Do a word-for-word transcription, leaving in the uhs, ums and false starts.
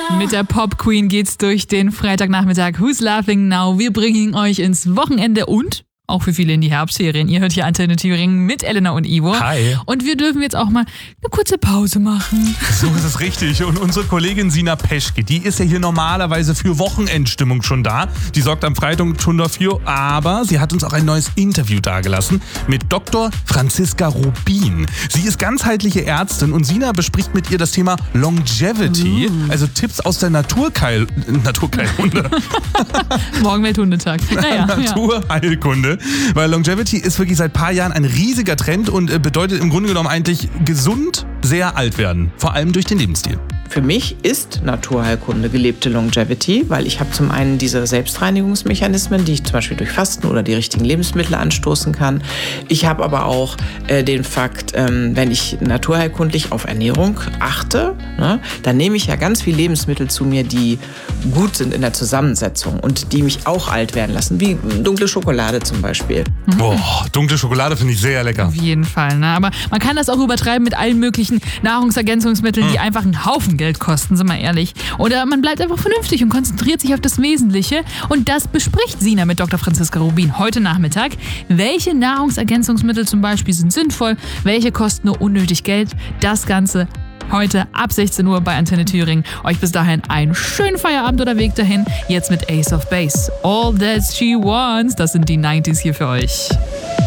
Mit der Pop Queen geht's durch den Freitagnachmittag. Who's Laughing Now? Wir bringen euch ins Wochenende und auch für viele in die Herbstferien. Ihr hört hier Antenne Thüringen mit Elena und Ivo. Hi. Und wir dürfen jetzt auch mal eine kurze Pause machen. So ist es richtig. Und unsere Kollegin Sina Peschke, die ist ja hier normalerweise für Wochenendstimmung schon da. Die sorgt am Freitag schon dafür. Aber sie hat uns auch ein neues Interview dagelassen mit Doktor Franziska Rubin. Sie ist ganzheitliche Ärztin und Sina bespricht mit ihr das Thema Longevity. Uh. Also Tipps aus der Naturkeil... Naturkeilkunde. Morgen Welthundetag. Naja, Naturheilkunde. Weil Longevity ist wirklich seit ein paar Jahren ein riesiger Trend und bedeutet im Grunde genommen eigentlich gesund sehr alt werden. Vor allem durch den Lebensstil. Für mich ist Naturheilkunde gelebte Longevity, weil ich habe zum einen diese Selbstreinigungsmechanismen, die ich zum Beispiel durch Fasten oder die richtigen Lebensmittel anstoßen kann. Ich habe aber auch äh, den Fakt, ähm, wenn ich naturheilkundlich auf Ernährung achte, ne, dann nehme ich ja ganz viele Lebensmittel zu mir, die gut sind in der Zusammensetzung und die mich auch alt werden lassen, wie dunkle Schokolade zum Beispiel. Mhm. Boah, dunkle Schokolade finde ich sehr lecker. Auf jeden Fall, ne? Aber man kann das auch übertreiben mit allen möglichen Nahrungsergänzungsmitteln, mhm. die einfach einen Haufen Geld kosten, sind wir ehrlich. Oder man bleibt einfach vernünftig und konzentriert sich auf das Wesentliche. Und das bespricht Sina mit Doktor Franziska Rubin heute Nachmittag. Welche Nahrungsergänzungsmittel zum Beispiel sind sinnvoll? Welche kosten nur unnötig Geld? Das Ganze heute ab sechzehn Uhr bei Antenne Thüringen. Euch bis dahin einen schönen Feierabend oder Weg dahin. Jetzt mit Ace of Base. All That She Wants. Das sind die neunziger hier für euch.